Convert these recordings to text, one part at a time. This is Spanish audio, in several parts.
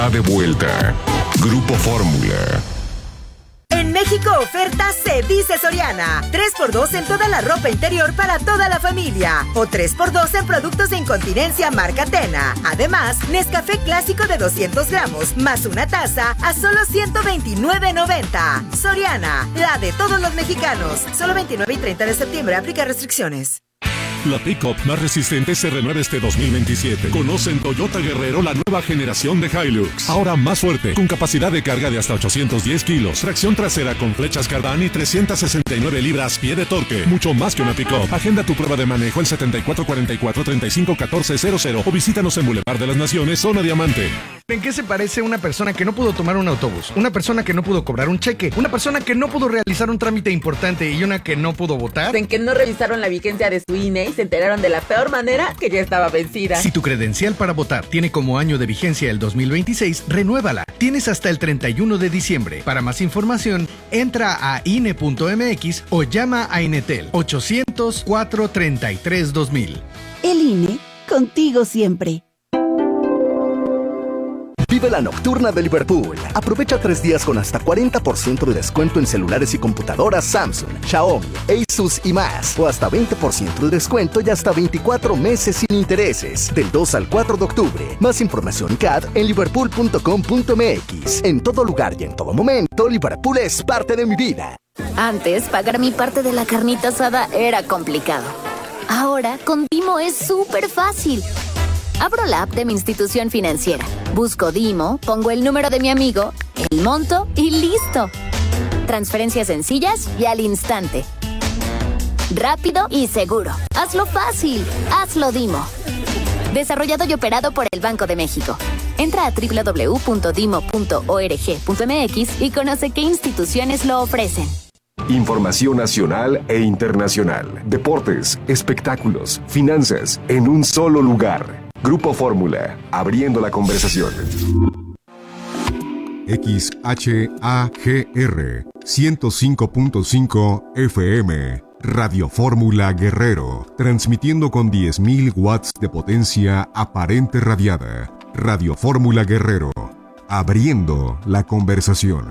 De vuelta. Grupo Fórmula. En México oferta se dice Soriana. 3x2 en toda la ropa interior para toda la familia. O 3x2 en productos de incontinencia marca Tena. Además, Nescafé clásico de 200 gramos más una taza a solo $129.90. Soriana, la de todos los mexicanos. Solo 29 y 30 de septiembre. Aplica restricciones. La pick-up más resistente se renueva este 2027. Conoce en Toyota Guerrero la nueva generación de Hilux. Ahora más fuerte, con capacidad de carga de hasta 810 kilos, tracción trasera con flechas Cardán y 369 libras-pie de torque. Mucho más que una pick-up. Agenda tu prueba de manejo el 7444-351400 o visítanos en Boulevard de las Naciones, Zona Diamante. ¿En qué se parece una persona que no pudo tomar un autobús? Una persona que no pudo cobrar un cheque, una persona que no pudo realizar un trámite importante y una que no pudo votar. En que no revisaron la vigencia de su INE y se enteraron de la peor manera que ya estaba vencida. Si tu credencial para votar tiene como año de vigencia el 2026, renuévala. Tienes hasta el 31 de diciembre. Para más información, entra a INE.mx o llama a Inetel 800-433-2000. El INE, contigo siempre. Vive la nocturna de Liverpool. Aprovecha 3 días con hasta 40% de descuento en celulares y computadoras Samsung, Xiaomi, Asus y más. O hasta 20% de descuento y hasta 24 meses sin intereses. Del 2 al 4 de octubre. Más información CAD en liverpool.com.mx. En todo lugar y en todo momento, Liverpool es parte de mi vida. Antes, pagar mi parte de la carnita asada era complicado. Ahora, con Dimo es súper fácil. Abro la app de mi institución financiera, busco Dimo, pongo el número de mi amigo, el monto y ¡listo! Transferencias sencillas y al instante. Rápido y seguro. Hazlo fácil. Hazlo Dimo. Desarrollado y operado por el Banco de México. Entra a www.dimo.org.mx y conoce qué instituciones lo ofrecen. Información nacional e internacional. Deportes, espectáculos, finanzas, en un solo lugar. Grupo Fórmula, abriendo la conversación. XHAGR 105.5 FM, Radio Fórmula Guerrero, transmitiendo con 10.000 watts de potencia aparente radiada. Radio Fórmula Guerrero, abriendo la conversación.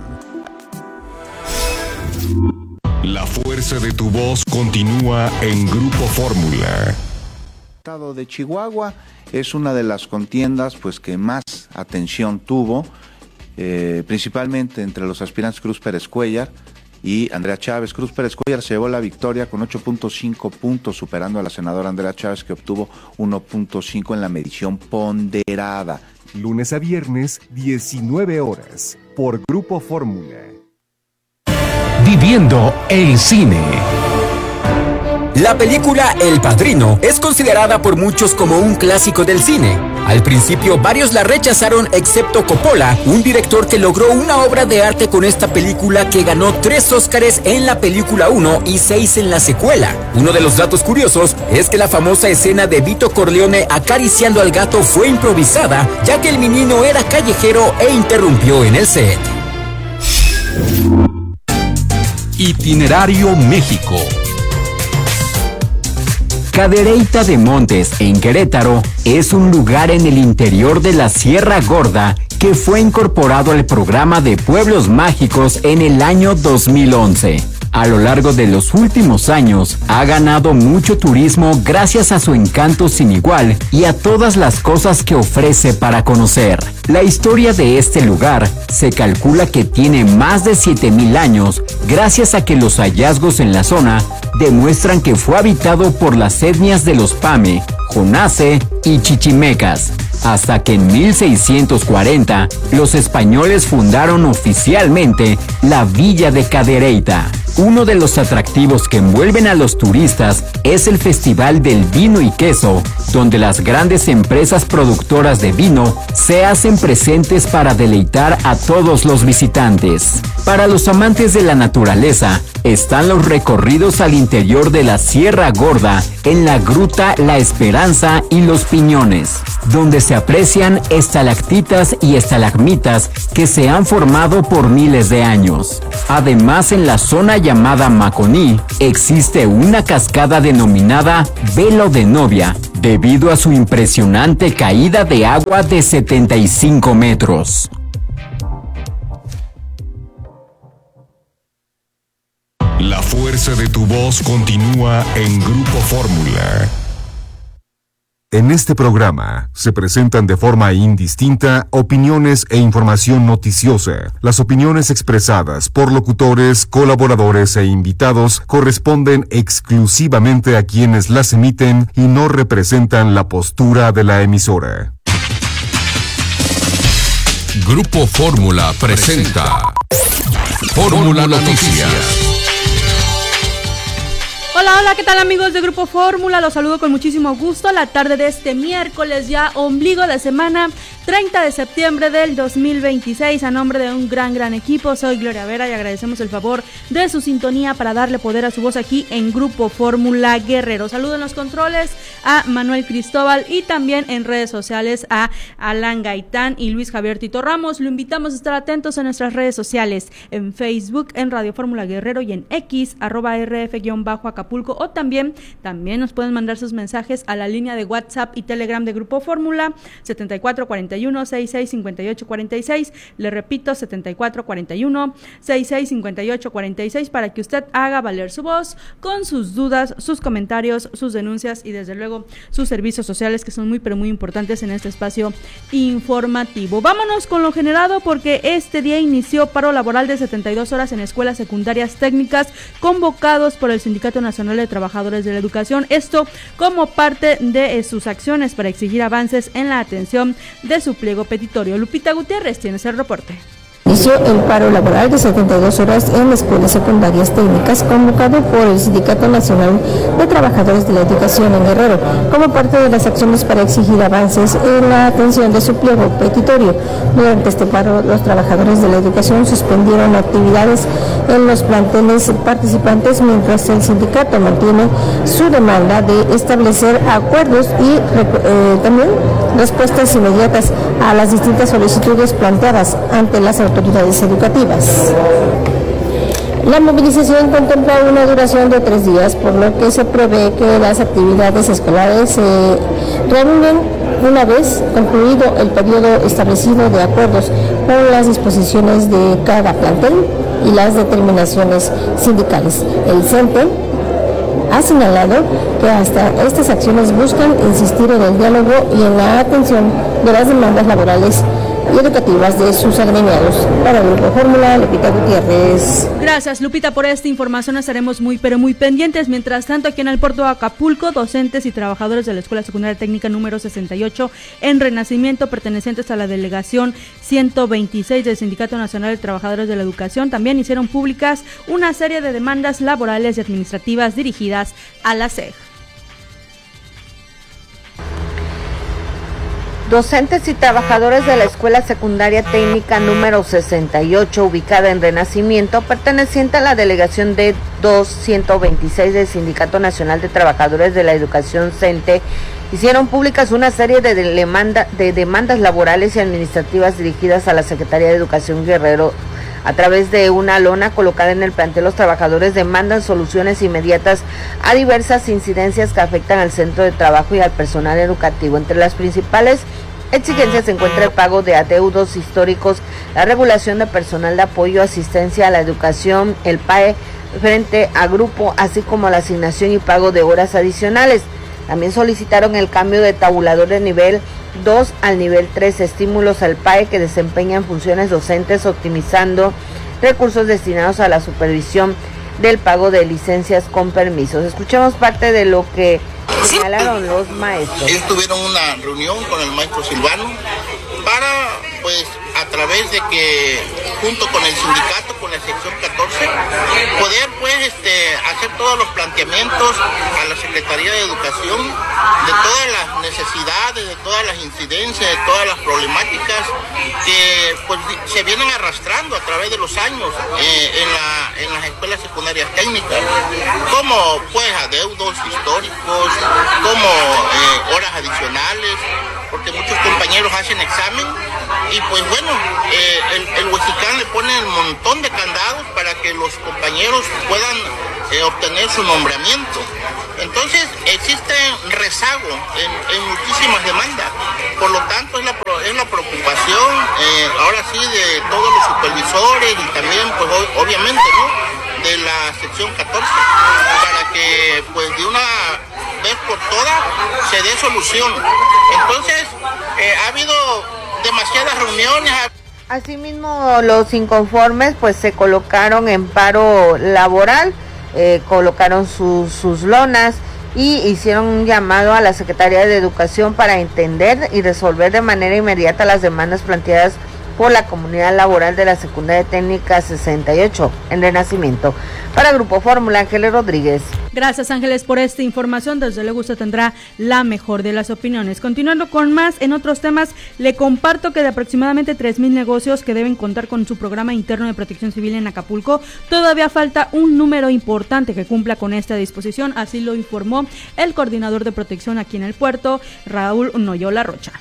La fuerza de tu voz continúa en Grupo Fórmula. Estado de Chihuahua es una de las contiendas pues que más atención tuvo, principalmente entre los aspirantes Cruz Pérez Cuéllar y Andrea Chávez. Cruz Pérez Cuéllar se llevó la victoria con 8.5 puntos, superando a la senadora Andrea Chávez, que obtuvo 1.5 en la medición ponderada. Lunes a viernes, 19 horas, por Grupo Fórmula. Viviendo el cine. La película El Padrino es considerada por muchos como un clásico del cine. Al principio varios la rechazaron excepto Coppola, un director que logró una obra de arte con esta película que ganó 3 Óscares en la película 1 y 6 en la secuela. Uno de los datos curiosos es que la famosa escena de Vito Corleone acariciando al gato fue improvisada, ya que el menino era callejero e interrumpió en el set. Itinerario México. Cadereyta de Montes, en Querétaro, es un lugar en el interior de la Sierra Gorda que fue incorporado al programa de Pueblos Mágicos en el año 2011. A lo largo de los últimos años, ha ganado mucho turismo gracias a su encanto sin igual y a todas las cosas que ofrece para conocer. La historia de este lugar se calcula que tiene más de 7,000 años, gracias a que los hallazgos en la zona demuestran que fue habitado por las etnias de los Pame, Jonace y Chichimecas, hasta que en 1640 los españoles fundaron oficialmente la villa de Cadereyta. Uno de los atractivos que envuelven a los turistas es el Festival del Vino y Queso, donde las grandes empresas productoras de vino se hacen presentes para deleitar a todos los visitantes. Para los amantes de la naturaleza, están los recorridos al interior de la Sierra Gorda en la Gruta La Esperanza y Los Piñones, donde se aprecian estalactitas y estalagmitas que se han formado por miles de años. Además, en la zona llamada Maconí existe una cascada denominada Velo de Novia, debido a su impresionante caída de agua de 75 metros. La fuerza de tu voz continúa en Grupo Fórmula. En este programa se presentan de forma indistinta opiniones e información noticiosa. Las opiniones expresadas por locutores, colaboradores e invitados corresponden exclusivamente a quienes las emiten y no representan la postura de la emisora. Grupo Fórmula presenta Fórmula Noticias. Hola, ¿qué tal amigos de Grupo Fórmula? Los saludo con muchísimo gusto la tarde de este miércoles, ya ombligo de semana, 30 de septiembre del 2026. A nombre de un gran equipo, soy Gloria Vera y agradecemos el favor de su sintonía para darle poder a su voz aquí en Grupo Fórmula Guerrero. Saludo en los controles a Manuel Cristóbal y también en redes sociales a Alan Gaitán y Luis Javier Tito Ramos. Lo invitamos a estar atentos en nuestras redes sociales, en Facebook, en Radio Fórmula Guerrero y en X, @rf_Acapulco, o también nos pueden mandar sus mensajes a la línea de WhatsApp y Telegram de Grupo Fórmula 7441-665846. Le repito, 7441-665846 para que usted haga valer su voz con sus dudas, sus comentarios, sus denuncias y desde luego sus servicios sociales, que son muy pero muy importantes en este espacio informativo. Vámonos con lo generado, porque este día inició paro laboral de 72 horas en escuelas secundarias técnicas convocados por el Sindicato Nacional de Trabajadores de la Educación, esto como parte de sus acciones para exigir avances en la atención de su pliego petitorio. Lupita Gutiérrez tiene ese reporte. Inició el paro laboral de 72 horas en escuelas secundarias técnicas convocado por el Sindicato Nacional de Trabajadores de la Educación en Guerrero, como parte de las acciones para exigir avances en la atención de su pliego petitorio. Durante este paro, los trabajadores de la educación suspendieron actividades en los planteles participantes, mientras el sindicato mantiene su demanda de establecer acuerdos y también respuestas inmediatas a las distintas solicitudes planteadas ante las autoridades educativas. La movilización contempla una duración de 3 días, por lo que se prevé que las actividades escolares se reúnen una vez concluido el periodo establecido de acuerdos con las disposiciones de cada plantel y las determinaciones sindicales. El CENTE ha señalado que hasta estas acciones buscan insistir en el diálogo y en la atención de las demandas laborales y educativas de sus agremiados. Para el Grupo Fórmula, Lupita Gutiérrez. Gracias, Lupita, por esta información. Estaremos muy pendientes. Mientras tanto, aquí en el puerto de Acapulco, docentes y trabajadores de la Escuela Secundaria Técnica número 68 en Renacimiento, pertenecientes a la delegación 126 del Sindicato Nacional de Trabajadores de la Educación, también hicieron públicas una serie de demandas laborales y administrativas dirigidas a la SEG. Docentes y trabajadores de la Escuela Secundaria Técnica número 68, ubicada en Renacimiento, perteneciente a la delegación de 226 del Sindicato Nacional de Trabajadores de la Educación CENTE, hicieron públicas una serie de demandas laborales y administrativas dirigidas a la Secretaría de Educación Guerrero. A través de una lona colocada en el plantel, los trabajadores demandan soluciones inmediatas a diversas incidencias que afectan al centro de trabajo y al personal educativo. Entre las principales exigencias se encuentra el pago de adeudos históricos, la regulación de personal de apoyo, asistencia a la educación, el PAE frente a grupo, así como la asignación y pago de horas adicionales. También solicitaron el cambio de tabulador de nivel 2 al nivel 3, estímulos al PAE que desempeñan funciones docentes, optimizando recursos destinados a la supervisión del pago de licencias con permisos. Escuchemos parte de lo que señalaron los maestros. Ellos tuvieron una reunión con el maestro Silvano para, pues, a través de que, junto con el sindicato, con la sección 14, poder, pues, hacer todos los planteamientos a la Secretaría de Educación de todas las necesidades, de todas las incidencias, de todas las problemáticas que, pues, se vienen arrastrando a través de los años en las escuelas secundarias técnicas, como, pues, adeudos históricos, como horas adicionales, porque muchos compañeros hacen examen y, pues, bueno, el Huexicán le pone un montón de candados para que los compañeros puedan obtener su nombramiento. Entonces existe rezago en muchísimas demandas. Por lo tanto es la preocupación ahora sí de todos los supervisores y también pues obviamente, ¿no?, de la sección 14, para que pues de una vez por todas se dé solución. Entonces ha habido demasiadas reuniones. Asimismo, los inconformes pues se colocaron en paro laboral, colocaron sus lonas y hicieron un llamado a la Secretaría de Educación para entender y resolver de manera inmediata las demandas planteadas por la comunidad laboral de la Secundaria Técnica 68 en Renacimiento. Para Grupo Fórmula, Ángeles Rodríguez. Gracias, Ángeles, por esta información. Desde luego usted tendrá la mejor de las opiniones. Continuando con más, en otros temas, le comparto que de aproximadamente 3,000 negocios que deben contar con su programa interno de protección civil en Acapulco, todavía falta un número importante que cumpla con esta disposición. Así lo informó el coordinador de protección aquí en el puerto, Raúl Noyola Rocha.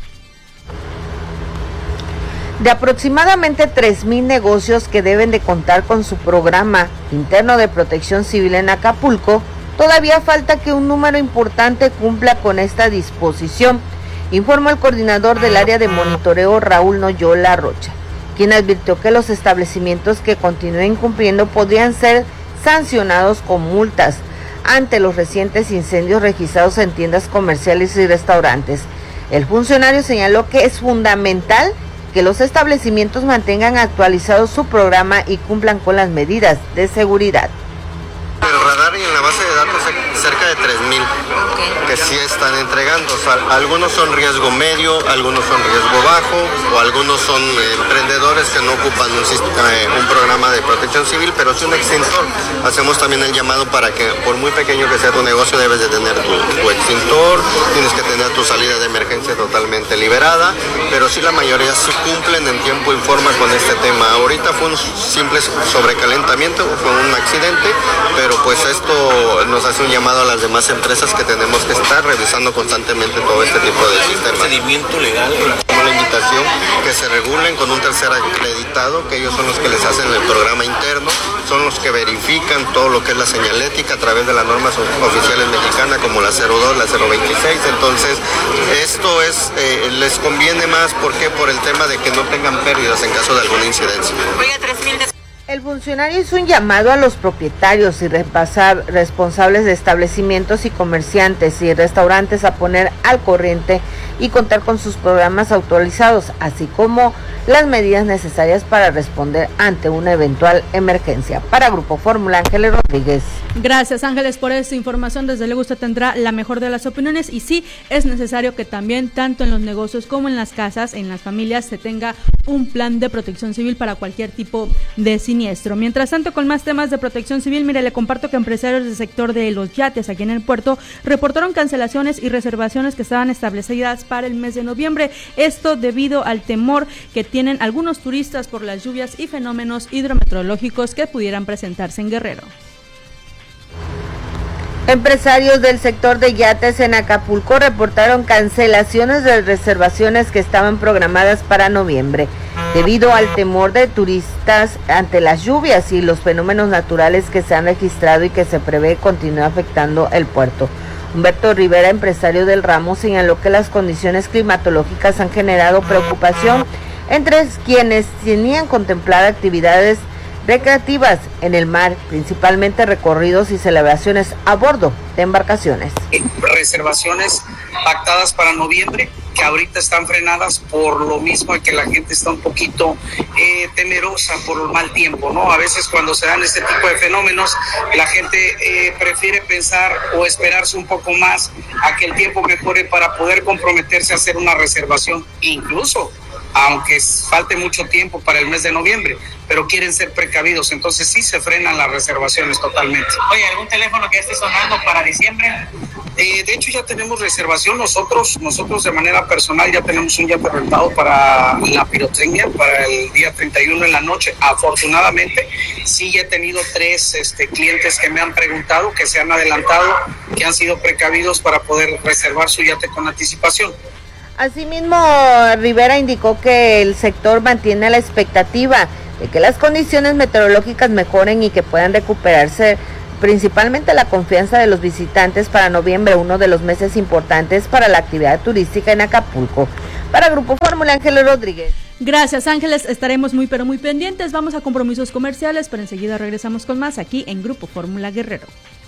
De aproximadamente 3,000 negocios que deben de contar con su programa interno de protección civil en Acapulco, todavía falta que un número importante cumpla con esta disposición, informó el coordinador del área de monitoreo, Raúl Noyola Rocha, quien advirtió que los establecimientos que continúen incumpliendo podrían ser sancionados con multas ante los recientes incendios registrados en tiendas comerciales y restaurantes. El funcionario señaló que es fundamental que los establecimientos mantengan actualizado su programa y cumplan con las medidas de seguridad. El radar y en la base de datos cerca de 3,000 que sí están entregando. O sea, algunos son riesgo medio, algunos son riesgo bajo o algunos son emprendedores que no ocupan un programa de protección civil, pero sí un extintor. Hacemos también el llamado para que por muy pequeño que sea tu negocio debes de tener tu extintor, tienes que tener tu salida de emergencia totalmente liberada, pero sí la mayoría sí cumplen en tiempo y forma con este tema. Ahorita fue un simple sobrecalentamiento, fue un accidente, pero pues esto nos hace un llamado a las demás empresas que tenemos que estar revisando constantemente todo este tipo de sistemas. ¿Procedimiento legal? Como la invitación que se regulen con un tercer acreditado, que ellos son los que les hacen el programa interno, son los que verifican todo lo que es la señalética a través de las normas oficiales mexicanas como la 02, la 026. Entonces esto es les conviene más, ¿por qué? Por el tema de que no tengan pérdidas en caso de alguna incidencia. El funcionario hizo un llamado a los propietarios y responsables de establecimientos y comerciantes y restaurantes a poner al corriente y contar con sus programas actualizados, así como las medidas necesarias para responder ante una eventual emergencia. Para Grupo Fórmula, Ángeles Rodríguez. Gracias, Ángeles, por esta información. Desde luego usted tendrá la mejor de las opiniones y sí, es necesario que también, tanto en los negocios como en las casas, en las familias, se tenga un plan de protección civil para cualquier tipo de siniestro. Mientras tanto, con más temas de protección civil, mire, le comparto que empresarios del sector de los yates aquí en el puerto reportaron cancelaciones y reservaciones que estaban establecidas para el mes de noviembre. Esto debido al temor que tienen algunos turistas por las lluvias y fenómenos hidrometeorológicos que pudieran presentarse en Guerrero. Empresarios del sector de yates en Acapulco reportaron cancelaciones de reservaciones que estaban programadas para noviembre, debido al temor de turistas ante las lluvias y los fenómenos naturales que se han registrado y que se prevé continúa afectando el puerto. Humberto Rivera, empresario del ramo, señaló que las condiciones climatológicas han generado preocupación entre quienes tenían contempladas actividades recreativas en el mar, principalmente recorridos y celebraciones a bordo de embarcaciones. Reservaciones pactadas para noviembre que ahorita están frenadas por lo mismo que la gente está un poquito temerosa por el mal tiempo, ¿no? A veces cuando se dan este tipo de fenómenos, la gente prefiere pensar o esperarse un poco más a que el tiempo mejore para poder comprometerse a hacer una reservación, incluso aunque falte mucho tiempo para el mes de noviembre, pero quieren ser precavidos, entonces sí se frenan las reservaciones totalmente. Oye, ¿algún teléfono que esté sonando para diciembre? De hecho ya tenemos reservación, nosotros de manera personal ya tenemos un yate rentado para la pirotecnia, para el día 31 en la noche. Afortunadamente sí ya he tenido 3 clientes que me han preguntado, que se han adelantado, que han sido precavidos para poder reservar su yate con anticipación. Asimismo, Rivera indicó que el sector mantiene la expectativa de que las condiciones meteorológicas mejoren y que puedan recuperarse principalmente la confianza de los visitantes para noviembre, uno de los meses importantes para la actividad turística en Acapulco. Para Grupo Fórmula, Ángeles Rodríguez. Gracias, Ángeles, estaremos muy pendientes. Vamos a compromisos comerciales, pero enseguida regresamos con más aquí en Grupo Fórmula Guerrero.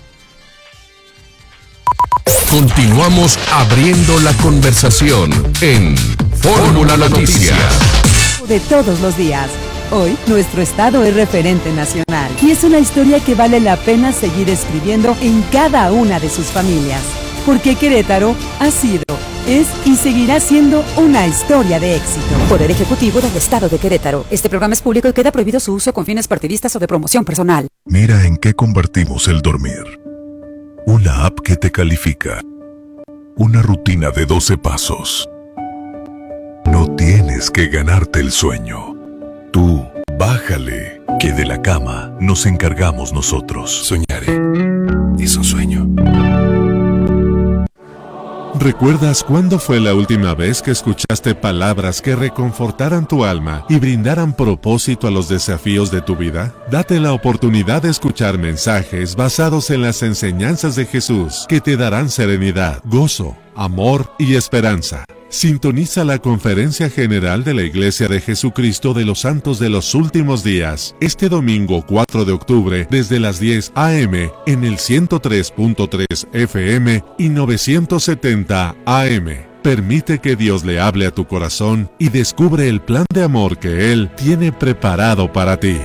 Continuamos abriendo la conversación en Fórmula Noticias. De todos los días. Hoy, nuestro estado es referente nacional y es una historia que vale la pena seguir escribiendo en cada una de sus familias. Porque Querétaro ha sido, es y seguirá siendo una historia de éxito. Poder Ejecutivo del Estado de Querétaro. Este programa es público y queda prohibido su uso con fines partidistas o de promoción personal. Mira en qué convertimos el dormir. Una app que te califica. Una rutina de 12 pasos. No tienes que ganarte el sueño. Tú, bájale, que de la cama nos encargamos nosotros. Soñaré. Es un sueño. ¿Recuerdas cuándo fue la última vez que escuchaste palabras que reconfortaran tu alma y brindaran propósito a los desafíos de tu vida? Date la oportunidad de escuchar mensajes basados en las enseñanzas de Jesús que te darán serenidad, gozo, amor y esperanza. Sintoniza la Conferencia General de la Iglesia de Jesucristo de los Santos de los Últimos Días, este domingo 4 de octubre, desde las 10 a.m. en el 103.3 FM y 970 AM. Permite que Dios le hable a tu corazón y descubre el plan de amor que Él tiene preparado para ti.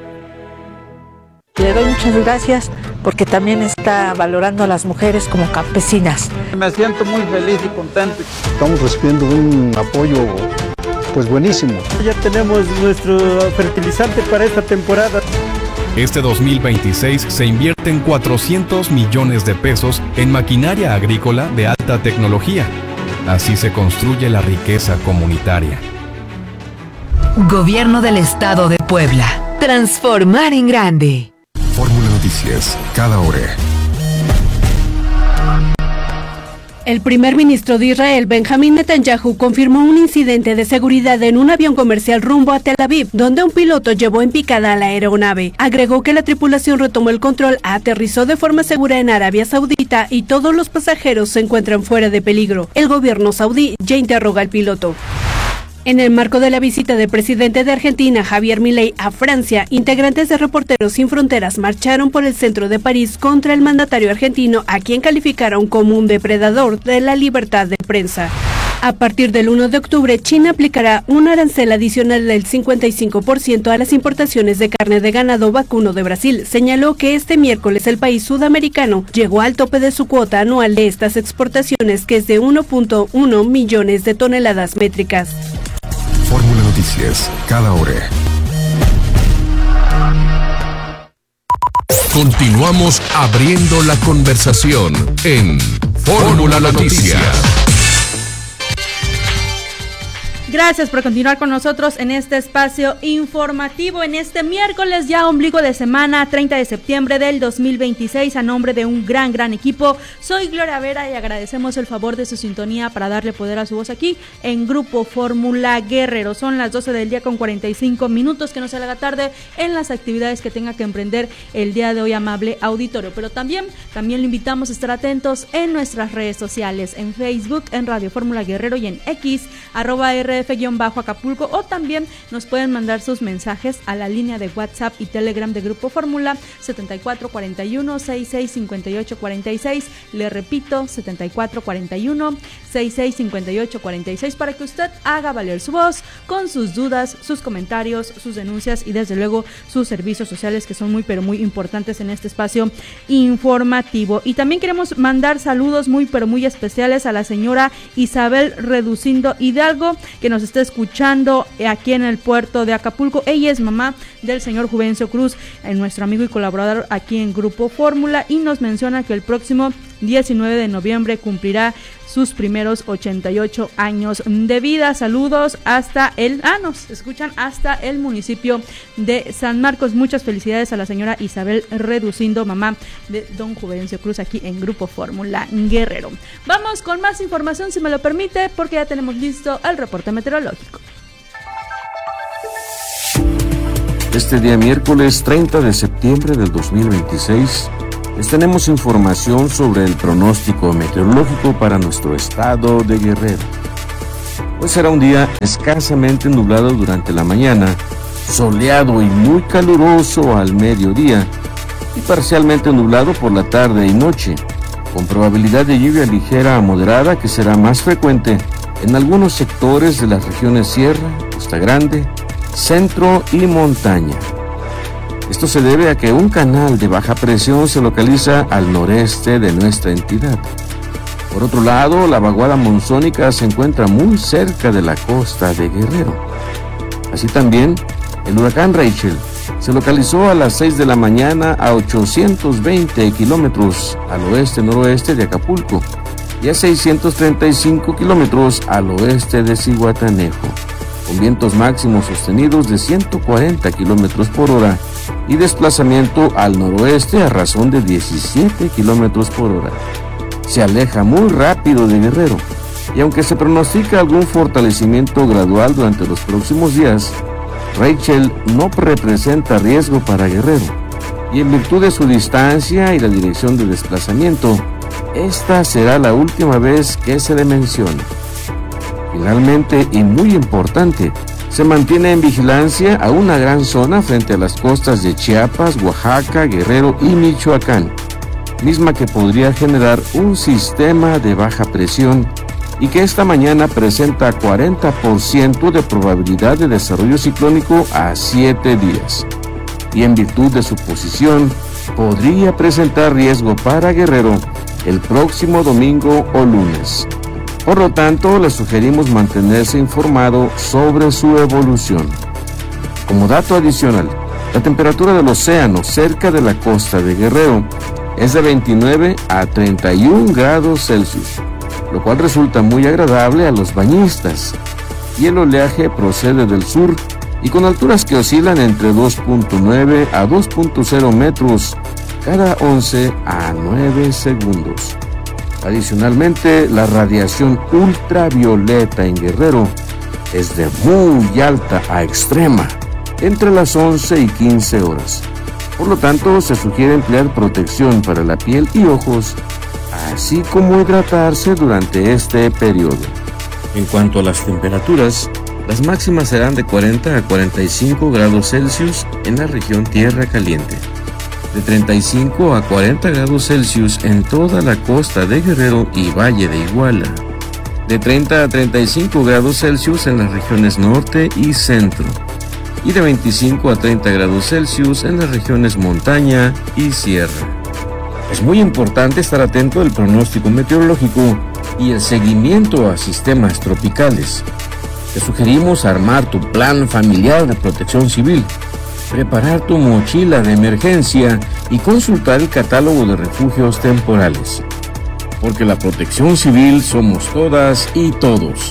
Le doy muchas gracias porque también está valorando a las mujeres como campesinas. Me siento muy feliz y contento. Estamos recibiendo un apoyo pues buenísimo. Ya tenemos nuestro fertilizante para esta temporada. Este 2026 se invierten 400 millones de pesos en maquinaria agrícola de alta tecnología. Así se construye la riqueza comunitaria. Gobierno del Estado de Puebla. Transformar en grande. Fórmula Noticias, cada hora. El primer ministro de Israel, Benjamín Netanyahu, confirmó un incidente de seguridad en un avión comercial rumbo a Tel Aviv, donde un piloto llevó en picada a la aeronave. Agregó que la tripulación retomó el control, aterrizó de forma segura en Arabia Saudita y todos los pasajeros se encuentran fuera de peligro. El gobierno saudí ya interroga al piloto. En el marco de la visita del presidente de Argentina, Javier Milei, a Francia, integrantes de Reporteros Sin Fronteras marcharon por el centro de París contra el mandatario argentino, a quien calificaron como un depredador de la libertad de prensa. A partir del 1 de octubre, China aplicará un arancel adicional del 55% a las importaciones de carne de ganado vacuno de Brasil. Señaló que este miércoles el país sudamericano llegó al tope de su cuota anual de estas exportaciones, que es de 1.1 millones de toneladas métricas. Fórmula Noticias, cada hora. Continuamos abriendo la conversación en Fórmula Noticias. Gracias por continuar con nosotros en este espacio informativo, en este miércoles ya ombligo de semana, 30 de septiembre del 2026, a nombre de un gran equipo. Soy Gloria Vera y agradecemos el favor de su sintonía para darle poder a su voz aquí en Grupo Fórmula Guerrero. Son las 12 del día con 45 minutos, que no se haga tarde en las actividades que tenga que emprender el día de hoy, amable auditorio. Pero también lo invitamos a estar atentos en nuestras redes sociales, en Facebook, en Radio Fórmula Guerrero y en X, @RF_Acapulco, o también nos pueden mandar sus mensajes a la línea de WhatsApp y Telegram de Grupo Fórmula 7441-665846. Le repito, 7441-665846, para que usted haga valer su voz con sus dudas, sus comentarios, sus denuncias y desde luego sus servicios sociales, que son muy importantes en este espacio informativo. Y también queremos mandar saludos muy especiales a la señora Isabel Reducindo Hidalgo, que nos está escuchando aquí en el puerto de Acapulco. Ella es mamá del señor Juvencio Cruz, nuestro amigo y colaborador aquí en Grupo Fórmula, y nos menciona que el próximo 19 de noviembre cumplirá sus primeros 88 años de vida. Saludos hasta nos escuchan hasta el municipio de San Marcos. Muchas felicidades a la señora Isabel Reducindo, mamá de don Juvencio Cruz, aquí en Grupo Fórmula Guerrero. Vamos con más información, si me lo permite, porque ya tenemos listo el reporte meteorológico. Este día miércoles 30 de septiembre del 2026 Les tenemos información sobre el pronóstico meteorológico para nuestro estado de Guerrero. Hoy será un día escasamente nublado durante la mañana, soleado y muy caluroso al mediodía y parcialmente nublado por la tarde y noche, con probabilidad de lluvia ligera a moderada que será más frecuente en algunos sectores de las regiones Sierra, Costa Grande, Centro y Montaña. Esto se debe a que un canal de baja presión se localiza al noreste de nuestra entidad. Por otro lado, la vaguada monzónica se encuentra muy cerca de la costa de Guerrero. Así también, el huracán Rachel se localizó a las 6 de la mañana a 820 kilómetros al oeste-noroeste de Acapulco y a 635 kilómetros al oeste de Zihuatanejo, con vientos máximos sostenidos de 140 kilómetros por hora y desplazamiento al noroeste a razón de 17 kilómetros por hora. Se aleja muy rápido de Guerrero y aunque se pronostica algún fortalecimiento gradual durante los próximos días, Rachel no representa riesgo para Guerrero y en virtud de su distancia y la dirección de desplazamiento, esta será la última vez que se le menciona. Finalmente, y muy importante, se mantiene en vigilancia a una gran zona frente a las costas de Chiapas, Oaxaca, Guerrero y Michoacán, misma que podría generar un sistema de baja presión y que esta mañana presenta 40% de probabilidad de desarrollo ciclónico a 7 días. Y en virtud de su posición, podría presentar riesgo para Guerrero el próximo domingo o lunes. Por lo tanto, le sugerimos mantenerse informado sobre su evolución. Como dato adicional, la temperatura del océano cerca de la costa de Guerrero es de 29 a 31 grados Celsius, lo cual resulta muy agradable a los bañistas. Y el oleaje procede del sur y con alturas que oscilan entre 2.9 a 2.0 metros cada 11 a 9 segundos. Adicionalmente, la radiación ultravioleta en Guerrero es de muy alta a extrema, entre las 11 y 15 horas. Por lo tanto, se sugiere emplear protección para la piel y ojos, así como hidratarse durante este periodo. En cuanto a las temperaturas, las máximas serán de 40 a 45 grados Celsius en la región Tierra Caliente, de 35 a 40 grados Celsius en toda la costa de Guerrero y Valle de Iguala, de 30 a 35 grados Celsius en las regiones norte y centro, y de 25 a 30 grados Celsius en las regiones montaña y sierra. Es muy importante estar atento al pronóstico meteorológico y el seguimiento a sistemas tropicales. Te sugerimos armar tu plan familiar de protección civil, preparar tu mochila de emergencia y consultar el catálogo de refugios temporales. Porque la protección civil somos todas y todos.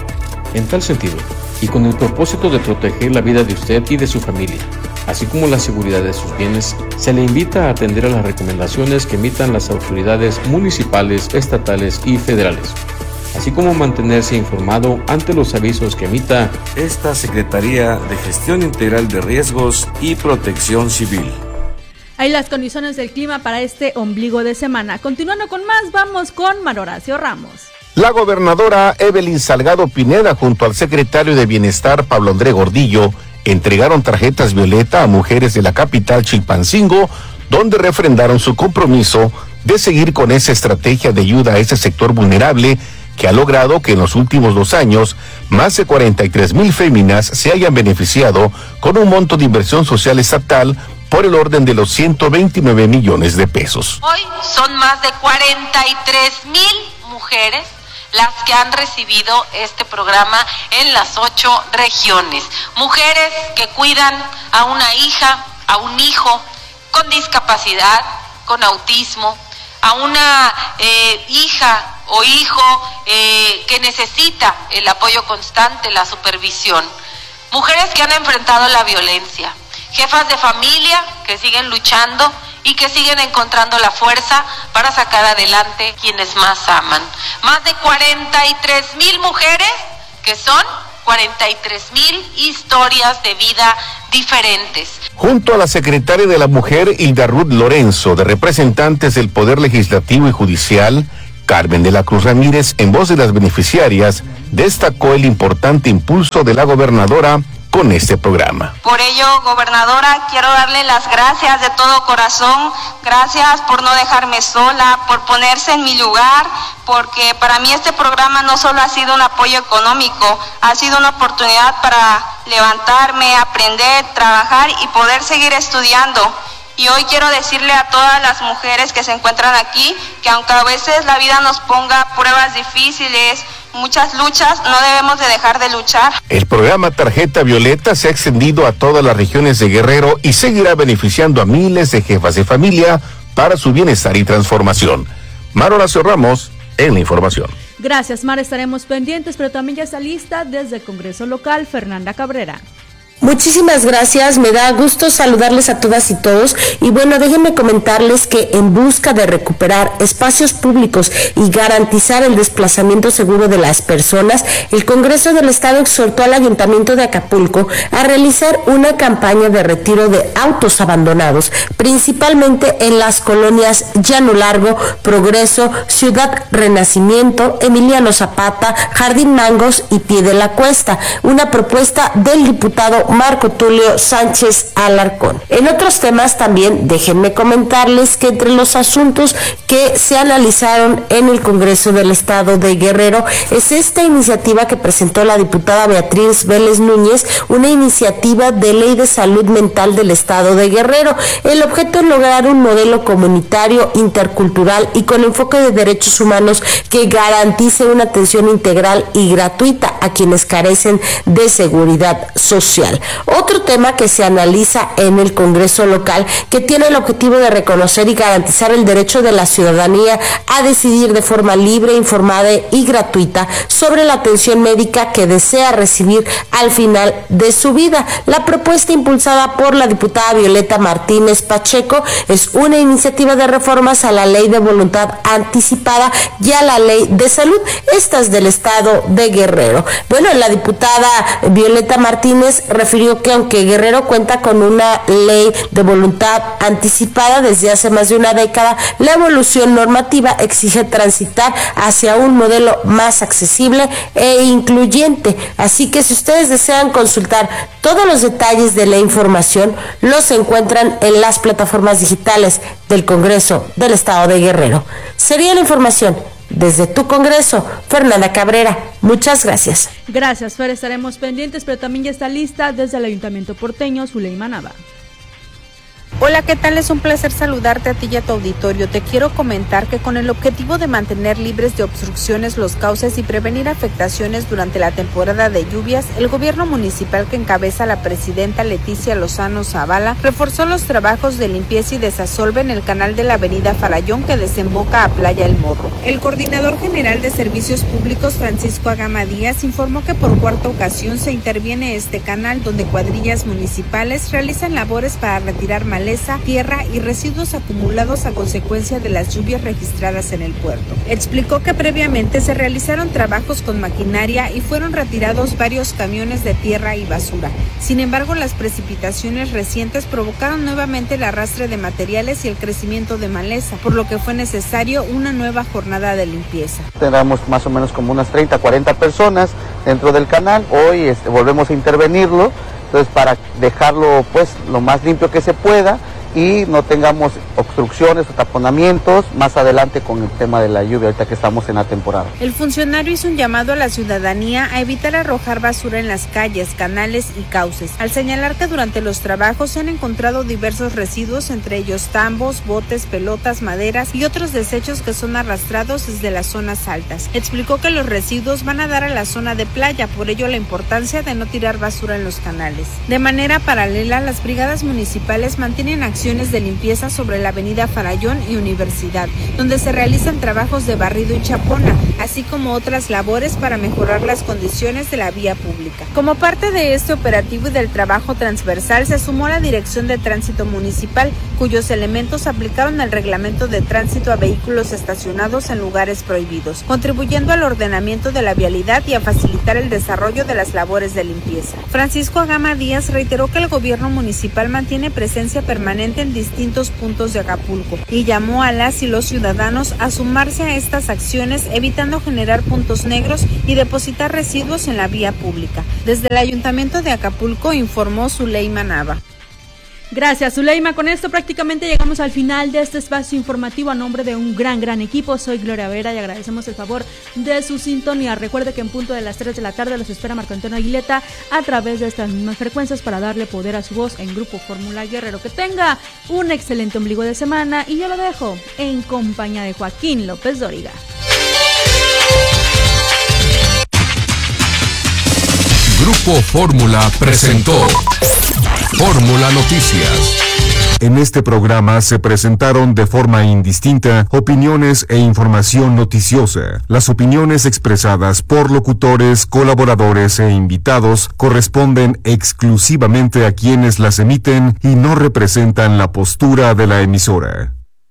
En tal sentido, y con el propósito de proteger la vida de usted y de su familia, así como la seguridad de sus bienes, se le invita a atender a las recomendaciones que emitan las autoridades municipales, estatales y federales, así como mantenerse informado ante los avisos que emita esta Secretaría de Gestión Integral de Riesgos y Protección Civil. Hay las condiciones del clima para este ombligo de semana. Continuando con más, vamos con Maroracio Ramos. La gobernadora Evelyn Salgado Pineda junto al secretario de Bienestar Pablo André Gordillo entregaron tarjetas violeta a mujeres de la capital Chilpancingo, donde refrendaron su compromiso de seguir con esa estrategia de ayuda a ese sector vulnerable que ha logrado que en los últimos 2 años más de 43,000 féminas se hayan beneficiado con un monto de inversión social estatal por el orden de los 129 millones de pesos. Hoy son más de 43,000 mujeres las que han recibido este programa en las 8 regiones. Mujeres que cuidan a una hija, a un hijo con discapacidad, con autismo, a una hija o hijo que necesita el apoyo constante, la supervisión. Mujeres que han enfrentado la violencia, jefas de familia que siguen luchando y que siguen encontrando la fuerza para sacar adelante quienes más aman. Más de 43,000 mujeres que son 43,000 historias de vida diferentes. Junto a la secretaria de la Mujer, Hilda Ruth Lorenzo, de representantes del Poder Legislativo y Judicial, Carmen de la Cruz Ramírez, en voz de las beneficiarias, destacó el importante impulso de la gobernadora con este programa. Por ello, gobernadora, quiero darle las gracias de todo corazón. Gracias por no dejarme sola, por ponerse en mi lugar, porque para mí este programa no solo ha sido un apoyo económico, ha sido una oportunidad para levantarme, aprender, trabajar y poder seguir estudiando. Y hoy quiero decirle a todas las mujeres que se encuentran aquí que aunque a veces la vida nos ponga pruebas difíciles, muchas luchas, no debemos de dejar de luchar. El programa Tarjeta Violeta se ha extendido a todas las regiones de Guerrero y seguirá beneficiando a miles de jefas de familia para su bienestar y transformación. Mar Horacio Ramos, en la información. Gracias, Mar, estaremos pendientes, pero también ya está lista desde el Congreso Local, Fernanda Cabrera. Muchísimas gracias, me da gusto saludarles a todas y todos y bueno, déjenme comentarles que en busca de recuperar espacios públicos y garantizar el desplazamiento seguro de las personas, el Congreso del Estado exhortó al Ayuntamiento de Acapulco a realizar una campaña de retiro de autos abandonados, principalmente en las colonias Llano Largo, Progreso, Ciudad Renacimiento, Emiliano Zapata, Jardín Mangos y Pie de la Cuesta, una propuesta del diputado Marco Tulio Sánchez Alarcón. En otros temas también déjenme comentarles que entre los asuntos que se analizaron en el Congreso del Estado de Guerrero es esta iniciativa que presentó la diputada Beatriz Vélez Núñez, una iniciativa de ley de salud mental del Estado de Guerrero. El objeto es lograr un modelo comunitario, intercultural y con enfoque de derechos humanos que garantice una atención integral y gratuita a quienes carecen de seguridad social. Otro tema que se analiza en el Congreso local, que tiene el objetivo de reconocer y garantizar el derecho de la ciudadanía a decidir de forma libre, informada y gratuita sobre la atención médica que desea recibir al final de su vida. La propuesta impulsada por la diputada Violeta Martínez Pacheco es una iniciativa de reformas a la Ley de Voluntad Anticipada y a la Ley de Salud, estas del Estado de Guerrero. Bueno, la diputada Violeta Martínez refirió que aunque Guerrero cuenta con una ley de voluntad anticipada desde hace más de una década, la evolución normativa exige transitar hacia un modelo más accesible e incluyente. Así que si ustedes desean consultar todos los detalles de la información, los encuentran en las plataformas digitales del Congreso del Estado de Guerrero. Sería la información. Desde tu Congreso, Fernanda Cabrera, muchas gracias. Gracias, Fer, estaremos pendientes, pero también ya está lista desde el Ayuntamiento porteño, Zuleima Nava. Hola, ¿qué tal? Es un placer saludarte a ti y a tu auditorio. Te quiero comentar que con el objetivo de mantener libres de obstrucciones los cauces y prevenir afectaciones durante la temporada de lluvias, el gobierno municipal que encabeza la presidenta Leticia Lozano Zavala reforzó los trabajos de limpieza y desasolve en el canal de la avenida Farallón que desemboca a Playa El Morro. El coordinador general de Servicios Públicos, Francisco Agama Díaz, informó que por cuarta ocasión se interviene este canal donde cuadrillas municipales realizan labores para retirar maleza, tierra y residuos acumulados a consecuencia de las lluvias registradas en el puerto. Explicó que previamente se realizaron trabajos con maquinaria y fueron retirados varios camiones de tierra y basura. Sin embargo, las precipitaciones recientes provocaron nuevamente el arrastre de materiales y el crecimiento de maleza, por lo que fue necesario una nueva jornada de limpieza. Tenemos más o menos como unas 30, 40 personas dentro del canal. Hoy volvemos a intervenirlo. Entonces, para dejarlo pues lo más limpio que se pueda y no tengamos obstrucciones o taponamientos más adelante con el tema de la lluvia, ahorita que estamos en la temporada. El funcionario hizo un llamado a la ciudadanía a evitar arrojar basura en las calles, canales y cauces, al señalar que durante los trabajos se han encontrado diversos residuos, entre ellos tambos, botes, pelotas, maderas y otros desechos que son arrastrados desde las zonas altas. Explicó que los residuos van a dar a la zona de playa, por ello la importancia de no tirar basura en los canales. De manera paralela, las brigadas municipales mantienen acciones acciones de limpieza sobre la avenida Farallón y Universidad, donde se realizan trabajos de barrido y chapona, así como otras labores para mejorar las condiciones de la vía pública. Como parte de este operativo y del trabajo transversal, se sumó la Dirección de Tránsito Municipal, cuyos elementos aplicaron el reglamento de tránsito a vehículos estacionados en lugares prohibidos, contribuyendo al ordenamiento de la vialidad y a facilitar el desarrollo de las labores de limpieza. Francisco Agama Díaz reiteró que el gobierno municipal mantiene presencia permanente en distintos puntos de Acapulco y llamó a las y los ciudadanos a sumarse a estas acciones, evitando generar puntos negros y depositar residuos en la vía pública. Desde el Ayuntamiento de Acapulco informó Zuleima Nava. Gracias, Zuleima. Con esto prácticamente llegamos al final de este espacio informativo a nombre de un gran equipo. Soy Gloria Vera y agradecemos el favor de su sintonía. Recuerde que en punto de las 3 de la tarde los espera Marco Antonio Aguileta a través de estas mismas frecuencias para darle poder a su voz en Grupo Fórmula Guerrero. Que tenga un excelente ombligo de semana y yo lo dejo en compañía de Joaquín López Dóriga. Grupo Fórmula presentó Fórmula Noticias. En este programa se presentaron de forma indistinta opiniones e información noticiosa. Las opiniones expresadas por locutores, colaboradores e invitados corresponden exclusivamente a quienes las emiten y no representan la postura de la emisora.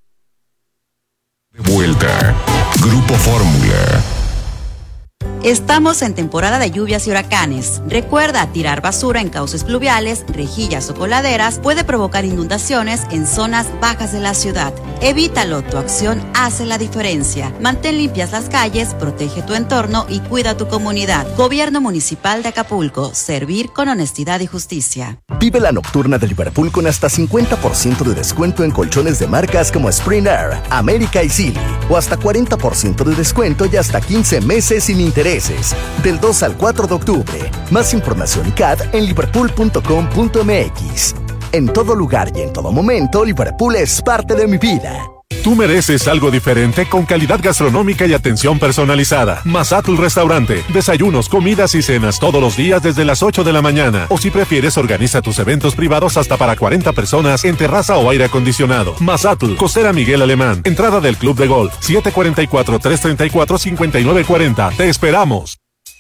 De vuelta, Grupo Fórmula. Estamos en temporada de lluvias y huracanes. Recuerda, tirar basura en cauces pluviales, rejillas o coladeras puede provocar inundaciones en zonas bajas de la ciudad. Evítalo, tu acción hace la diferencia. Mantén limpias las calles, protege tu entorno y cuida tu comunidad. Gobierno Municipal de Acapulco, servir con honestidad y justicia. Vive la nocturna de Liverpool con hasta 50% de descuento en colchones de marcas como Spring Air, América y Silly, o hasta 40% de descuento y hasta 15 meses sin interés. Del 2 al 4 de octubre. Más información y CAD en liverpool.com.mx. En todo lugar y en todo momento, Liverpool es parte de mi vida. Tú mereces algo diferente con calidad gastronómica y atención personalizada. Mazatl Restaurante. Desayunos, comidas y cenas todos los días desde las 8 de la mañana. O si prefieres, organiza tus eventos privados hasta para 40 personas en terraza o aire acondicionado. Mazatl, Costera Miguel Alemán. Entrada del Club de Golf. 744-334-5940. Te esperamos.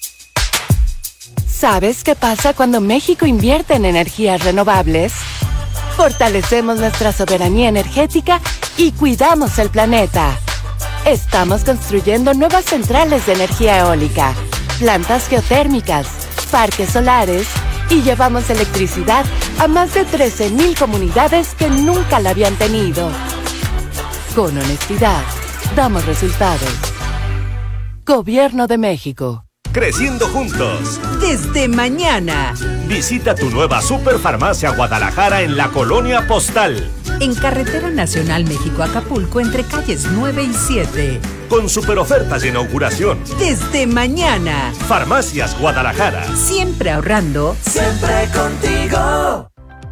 ¿Sabes qué pasa cuando México invierte en energías renovables? Fortalecemos nuestra soberanía energética y cuidamos el planeta. Estamos construyendo nuevas centrales de energía eólica, plantas geotérmicas, parques solares y llevamos electricidad a más de 13,000 comunidades que nunca la habían tenido. Con honestidad, damos resultados. Gobierno de México. Creciendo juntos. Desde mañana. Visita tu nueva Superfarmacia Guadalajara en la Colonia Postal. En Carretera Nacional México-Acapulco entre calles 9 y 7. Con superofertas de inauguración. Desde mañana. Farmacias Guadalajara. Siempre ahorrando. Siempre contigo.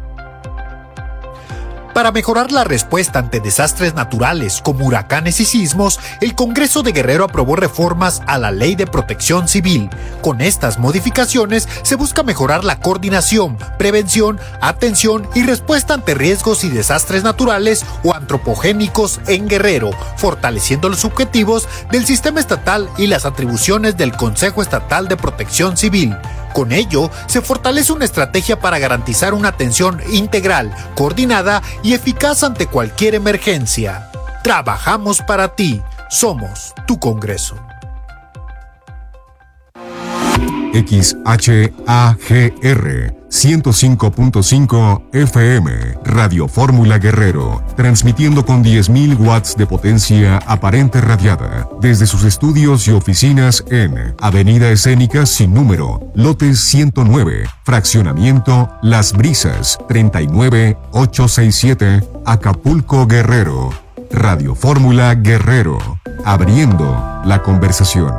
Para mejorar la respuesta ante desastres naturales como huracanes y sismos, el Congreso de Guerrero aprobó reformas a la Ley de Protección Civil. Con estas modificaciones se busca mejorar la coordinación, prevención, atención y respuesta ante riesgos y desastres naturales o antropogénicos en Guerrero, fortaleciendo los objetivos del sistema estatal y las atribuciones del Consejo Estatal de Protección Civil. Con ello, se fortalece una estrategia para garantizar una atención integral, coordinada y eficaz ante cualquier emergencia. Trabajamos para ti. Somos tu Congreso. XHAGR 105.5 FM Radio Fórmula Guerrero, transmitiendo con 10.000 watts de potencia aparente radiada desde sus estudios y oficinas en Avenida Escénica sin número, lote 109, fraccionamiento Las Brisas, 39867, Acapulco, Guerrero. Radio Fórmula Guerrero, abriendo la conversación.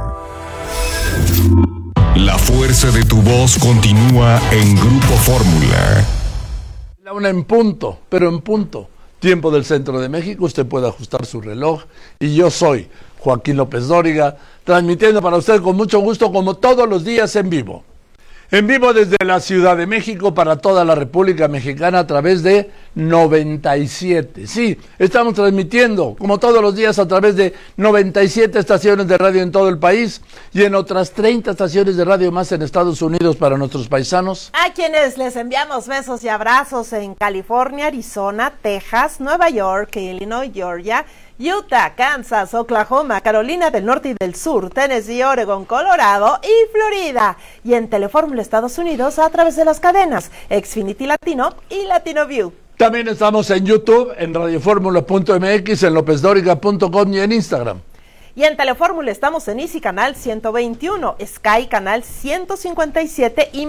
La fuerza de tu voz continúa en Grupo Fórmula. La una en punto, pero en punto. Tiempo del centro de México, usted puede ajustar su reloj. Y yo soy Joaquín López Dóriga, transmitiendo para usted con mucho gusto como todos los días en vivo. En vivo desde la Ciudad de México para toda la República Mexicana a través de 97. Sí, estamos transmitiendo como todos los días a través de 97 estaciones de radio en todo el país y en otras 30 estaciones de radio más en Estados Unidos para nuestros paisanos. A quienes les enviamos besos y abrazos en California, Arizona, Texas, Nueva York, Illinois, Georgia, Utah, Kansas, Oklahoma, Carolina del Norte y del Sur, Tennessee, Oregon, Colorado y Florida. Y en Telefórmula Estados Unidos a través de las cadenas Xfinity Latino y Latino View. También estamos en YouTube, en radioformula.mx, en lopesdoriga.com y en Instagram. Y en Telefórmula estamos en Easy Canal 121, Sky Canal 157 y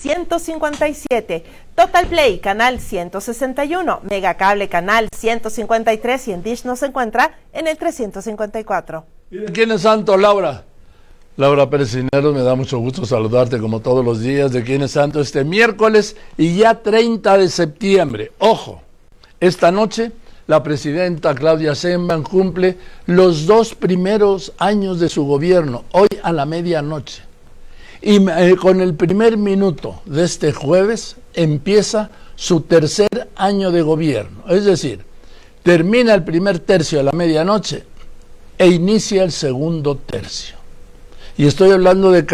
1157, Total Play Canal 161, Megacable Canal 153 y en Dish nos encuentra en el 354. ¿Y de quién es santo, Laura? Laura Pérez Cisneros, me da mucho gusto saludarte como todos los días. ¿De quién es santo? Este miércoles y ya 30 de septiembre. Ojo, esta noche la presidenta Claudia Sheinbaum cumple los 2 primeros años de su gobierno, hoy a la medianoche. Y con el primer minuto de este jueves empieza su 3er año de gobierno. Es decir, termina el primer tercio a la medianoche e inicia el segundo tercio. Y estoy hablando del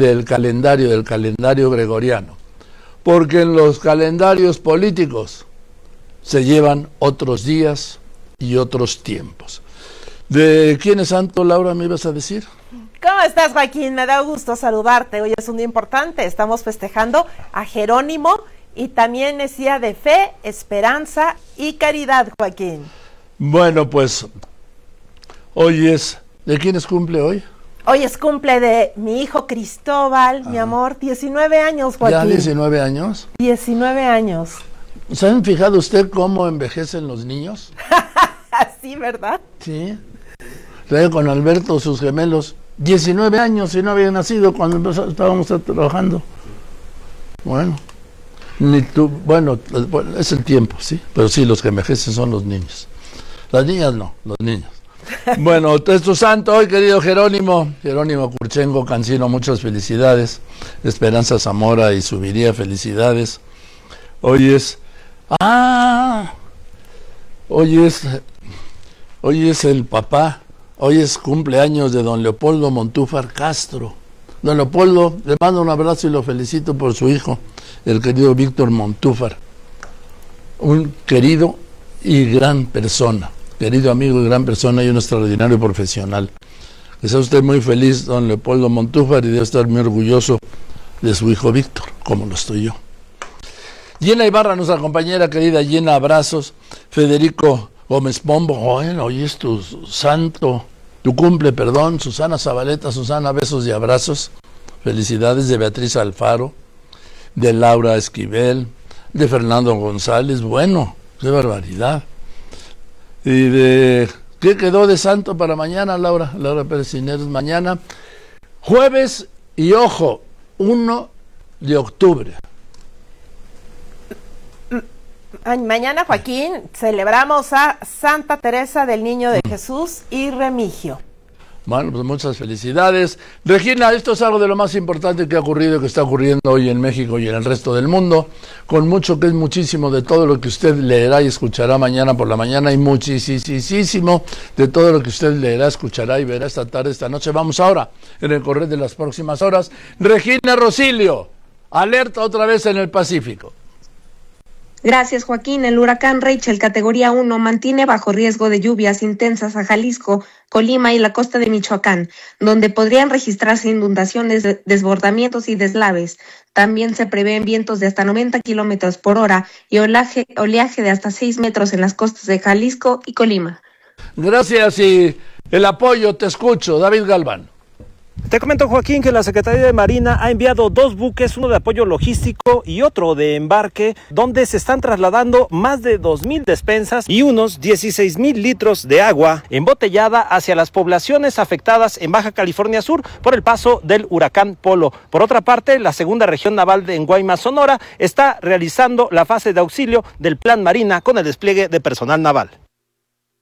calendario gregoriano, porque en los calendarios políticos se llevan otros días y otros tiempos. ¿De quién es santo, Laura, me ibas a decir? ¿Cómo estás, Joaquín? Me da gusto saludarte. Hoy es un día importante. Estamos festejando a Jerónimo y también es día de fe, esperanza y caridad, Joaquín. Bueno, pues hoy es... ¿De quién es cumple hoy? Hoy es cumple de mi hijo Cristóbal, mi amor, 19 años, Joaquín. ¿Ya 19 años? 19 años. ¿Se han fijado usted cómo envejecen los niños? Sí, ¿verdad? Sí. Con Alberto, sus gemelos, 19 años y no habían nacido cuando estábamos trabajando. Bueno, es el tiempo, sí, pero sí, los que envejecen son los niños. Las niñas no, los niños. Bueno, es tu santo hoy, querido Jerónimo Curchengo Cancino, muchas felicidades. Esperanza Zamora y Subiría, felicidades. Hoy es el papá, hoy es cumpleaños de don Leopoldo Montúfar Castro. Don Leopoldo, le mando un abrazo y lo felicito por su hijo, el querido Víctor Montúfar. Un querido y gran persona, querido amigo y gran persona y un extraordinario profesional. Que sea usted muy feliz, don Leopoldo Montúfar, y debe estar muy orgulloso de su hijo Víctor, como lo estoy yo. Llena Ibarra, nuestra compañera querida, llena abrazos. Federico Gómez Pombo, hoy es tu santo, tu cumple, perdón. Susana Zabaleta, Susana, besos y abrazos. Felicidades de Beatriz Alfaro, de Laura Esquivel, de Fernando González. Bueno, qué barbaridad. Y de... ¿Qué quedó de santo para mañana, Laura? Laura Pérez Cisneros, mañana, jueves, y ojo, 1 de octubre. Mañana, Joaquín, celebramos a Santa Teresa del Niño de Jesús y Remigio. Bueno, pues muchas felicidades. Regina, esto es algo de lo más importante que ha ocurrido y que está ocurriendo hoy en México y en el resto del mundo, con mucho que es muchísimo de todo lo que usted leerá y escuchará mañana por la mañana, y muchísimo de todo lo que usted leerá, escuchará y verá esta tarde, esta noche. Vamos ahora, en el correr de las próximas horas. Regina Rosilio, alerta otra vez en el Pacífico. Gracias, Joaquín. El huracán Rachel, categoría 1, mantiene bajo riesgo de lluvias intensas a Jalisco, Colima y la costa de Michoacán, donde podrían registrarse inundaciones, desbordamientos y deslaves. También se prevén vientos de hasta 90 kilómetros por hora y oleaje de hasta 6 metros en las costas de Jalisco y Colima. Gracias, y el apoyo, te escucho, David Galván. Te comento, Joaquín, que la Secretaría de Marina ha enviado 2 buques, uno de apoyo logístico y otro de embarque, donde se están trasladando más de 2,000 despensas y unos 16,000 litros de agua embotellada hacia las poblaciones afectadas en Baja California Sur por el paso del huracán Polo. Por otra parte, la segunda región naval en Guaymas, Sonora, está realizando la fase de auxilio del Plan Marina con el despliegue de personal naval.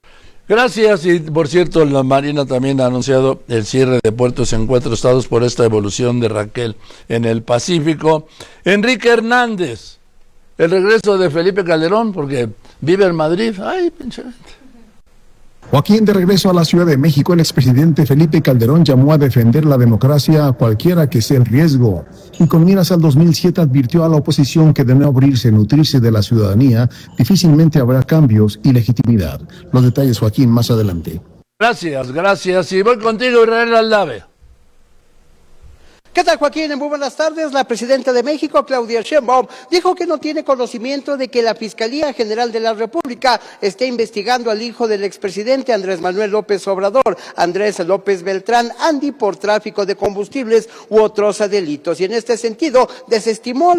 Gracias, y por cierto, la Marina también ha anunciado el cierre de puertos en 4 estados por esta evolución de Raquel en el Pacífico. Enrique Hernández, el regreso de Felipe Calderón, porque vive en Madrid. Ay, pinche. Joaquín, de regreso a la Ciudad de México, el expresidente Felipe Calderón llamó a defender la democracia a cualquiera que sea el riesgo. Y con miras al 2007 advirtió a la oposición que de no abrirse, nutrirse de la ciudadanía, difícilmente habrá cambios y legitimidad. Los detalles, Joaquín, más adelante. Gracias. Y voy contigo, Israel Aldave. ¿Qué tal, Joaquín? Muy buenas tardes. La presidenta de México, Claudia Sheinbaum, dijo que no tiene conocimiento de que la Fiscalía General de la República esté investigando al hijo del expresidente Andrés Manuel López Obrador, Andrés López Beltrán, Andy, por tráfico de combustibles u otros delitos. Y en este sentido, desestimó